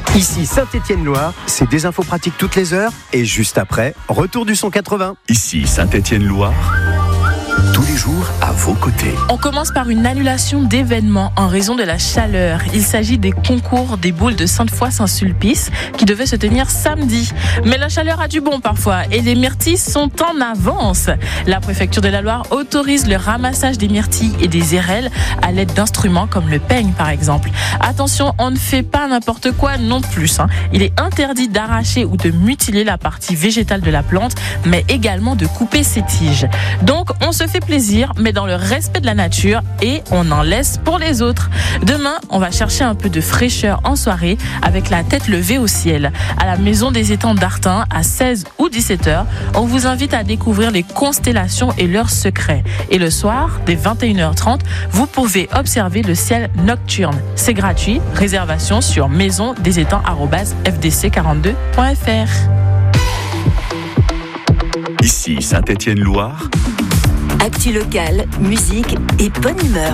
Ici Saint-Étienne-Loire, c'est des infos pratiques toutes les heures et juste après, retour du son 80. Ici Saint-Étienne-Loire, tous les jours à vos côtés. On commence par une annulation d'événements en raison de la chaleur. Il s'agit des concours des boules de Sainte-Foy-Saint-Sulpice qui devaient se tenir samedi. Mais la chaleur a du bon parfois et les myrtilles sont en avance. La préfecture de la Loire autorise le ramassage des myrtilles et des érelles à l'aide d'instruments comme le peigne par exemple. Attention, on ne fait pas n'importe quoi non plus. Il est interdit d'arracher ou de mutiler la partie végétale de la plante, mais également de couper ses tiges. Donc on se fait plaisir, mais dans le respect de la nature et on en laisse pour les autres. Demain, on va chercher un peu de fraîcheur en soirée avec la tête levée au ciel. À la Maison des Étangs d'Artin, à 16 ou 17h, on vous invite à découvrir les constellations et leurs secrets. Et le soir, dès 21h30, vous pouvez observer le ciel nocturne. C'est gratuit, réservation sur maisondesétangs@fdc42.fr. Ici Saint-Étienne-Loire. Actu locale, musique et bonne humeur.